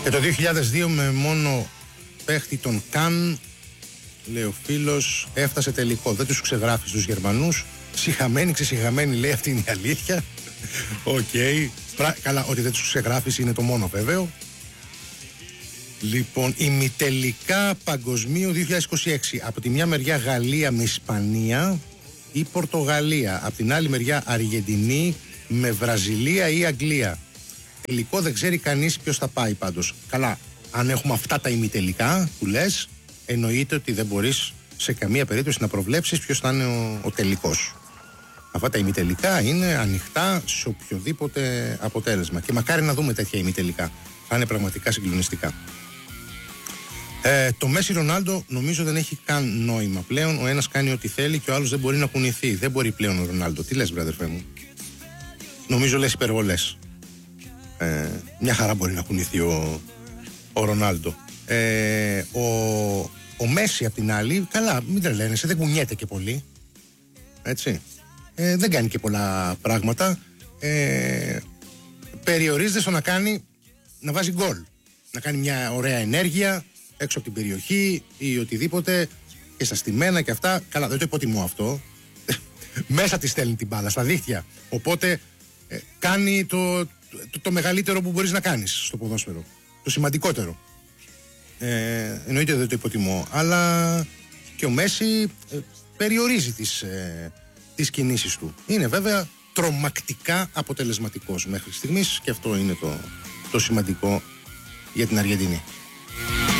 Και το 2002 με μόνο παίχτη τον Καν, λέει ο φίλος, έφτασε τελικό. Δεν τους ξεγράφει στους Γερμανούς. Συχαμένοι, ξεσυχαμένοι, λέει, αυτή είναι η αλήθεια. Οκ. Καλά, ότι δεν τους ξεγράφει είναι το μόνο βέβαιο. Λοιπόν, ημιτελικά παγκοσμίου 2026. Από τη μια μεριά Γαλλία με Ισπανία ή Πορτογαλία. Από την άλλη μεριά Αργεντινή με Βραζιλία ή Αγγλία. Τελικό δεν ξέρει κανείς ποιος θα πάει πάντως. Καλά, αν έχουμε αυτά τα ημιτελικά που λες, εννοείται ότι δεν μπορείς σε καμία περίπτωση να προβλέψεις ποιος θα είναι ο τελικός. Αυτά τα ημιτελικά είναι ανοιχτά σε οποιοδήποτε αποτέλεσμα. Και μακάρι να δούμε τέτοια ημιτελικά. Θα είναι πραγματικά συγκλονιστικά. Το Μέση Ρονάλντο νομίζω δεν έχει καν νόημα πλέον. Ο ένας κάνει ό,τι θέλει και ο άλλος δεν μπορεί να κουνηθεί. Δεν μπορεί πλέον ο Ρονάλντο. Τι λες, βρε μου? Νομίζω λες υπερβολές. Μια χαρά μπορεί να κουνηθεί ο Ρονάλντο. Ο Μέση απ' την άλλη, καλά, μην τρελαίνεσαι, δεν κουνιέται και πολύ. Έτσι. Δεν κάνει και πολλά πράγματα. Περιορίζεται στο να βάζει γκολ. Να κάνει μια ωραία ενέργεια έξω από την περιοχή ή οτιδήποτε, και στα στημένα και αυτά. Καλά, δεν το υποτιμώ αυτό. Μέσα τη στέλνει την μπάλα, στα δίχτυα. Οπότε κάνει το μεγαλύτερο που μπορείς να κάνεις στο ποδόσφαιρο. Το σημαντικότερο. Εννοείται δεν το υποτιμώ. Αλλά και ο Μέση περιορίζει τις κινήσεις του. Είναι βέβαια τρομακτικά αποτελεσματικός μέχρι στιγμής και αυτό είναι το σημαντικό για την Αργεντινή.